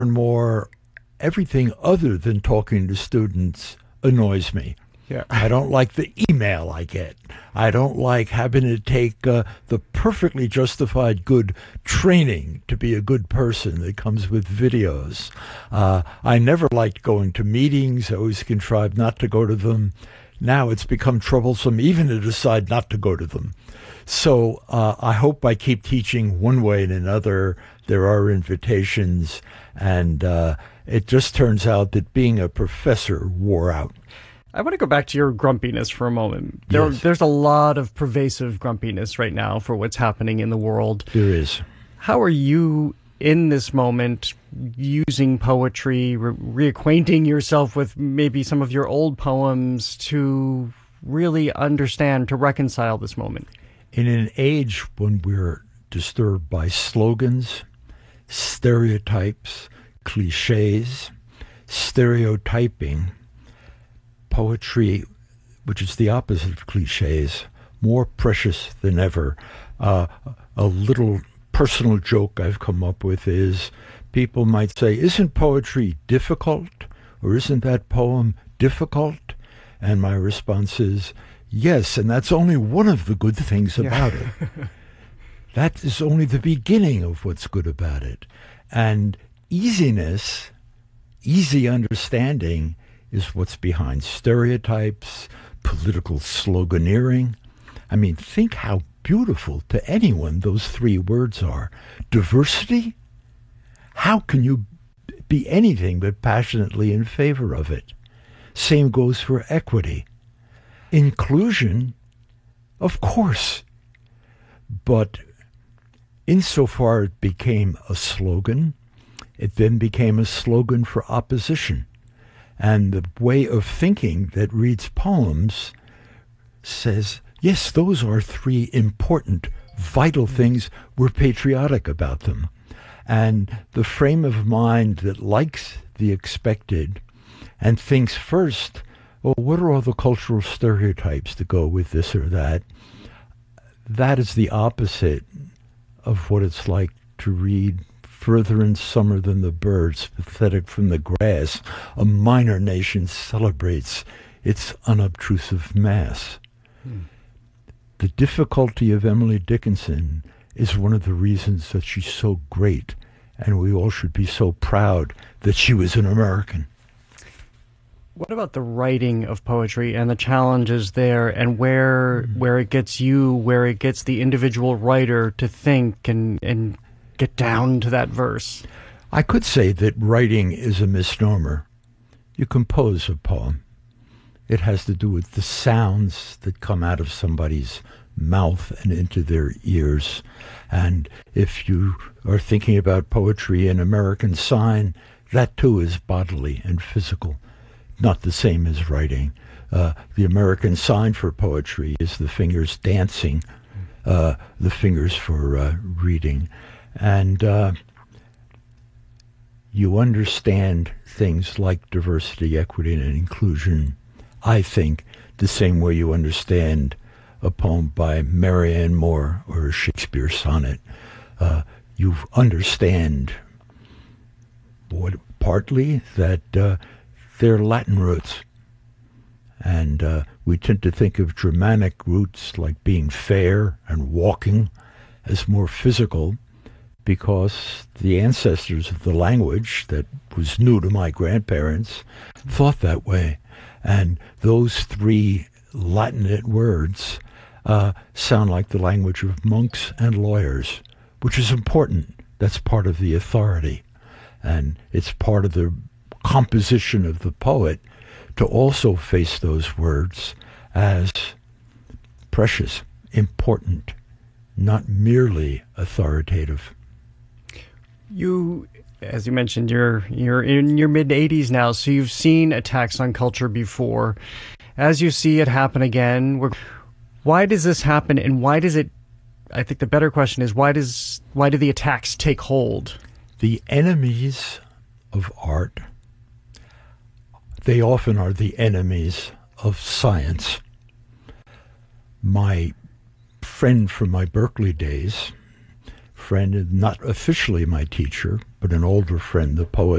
and more, everything other than talking to students annoys me. Yeah. I don't like the email I get. I don't like having to take the perfectly justified good training to be a good person that comes with videos. I never liked going to meetings. I always contrived not to go to them. Now it's become troublesome even to decide not to go to them. So I hope I keep teaching one way and another. There are invitations, and it just turns out that being a professor wore out. I want to go back to your grumpiness for a moment. Yes. There's a lot of pervasive grumpiness right now for what's happening in the world. There is. How are you, in this moment, using poetry, reacquainting yourself with maybe some of your old poems to really understand, to reconcile this moment? In an age when we're disturbed by slogans, stereotypes, cliches, stereotyping, poetry, which is the opposite of cliches, more precious than ever. A little personal joke I've come up with is people might say, isn't poetry difficult? Or isn't that poem difficult? And my response is, yes, and that's only one of the good things about it. That is only the beginning of what's good about it. And easiness, easy understanding, is what's behind stereotypes, political sloganeering. I mean, think how beautiful to anyone those three words are. Diversity? How can you be anything but passionately in favor of it? Same goes for equity. Inclusion, of course. But insofar it became a slogan, it then became a slogan for opposition. And the way of thinking that reads poems says, yes, those are three important, vital things. We're patriotic about them. And the frame of mind that likes the expected and thinks first, well, what are all the cultural stereotypes that go with this or that? That is the opposite of what it's like to read Further in Summer Than the Birds, Pathetic from the Grass. A minor nation celebrates its unobtrusive mass. The difficulty of Emily Dickinson is one of the reasons that she's so great, and we all should be so proud that she was an American. What about the writing of poetry and the challenges there, and where it gets you, where it gets the individual writer to think and get down to that verse? I could say that writing is a misnomer. You compose a poem. It has to do with the sounds that come out of somebody's mouth and into their ears. And if you are thinking about poetry in American Sign, that too is bodily and physical, not the same as writing. The American Sign for poetry is the fingers dancing, the fingers for reading. And you understand things like diversity, equity, and inclusion, I think, the same way you understand a poem by Marianne Moore or a Shakespeare sonnet. You understand partly that they're Latin roots. And we tend to think of Germanic roots like being fair and walking as more physical, because the ancestors of the language that was new to my grandparents thought that way. And those three Latinate words sound like the language of monks and lawyers, which is important. That's part of the authority. And it's part of the composition of the poet to also face those words as precious, important, not merely authoritative. You, as you mentioned, you're in your mid-80s now, so you've seen attacks on culture before. As you see it happen again, why does this happen, and why does it, I think the better question is, why do the attacks take hold? The enemies of art, they often are the enemies of science. My friend from my Berkeley days, friend, not officially my teacher, but an older friend, the poet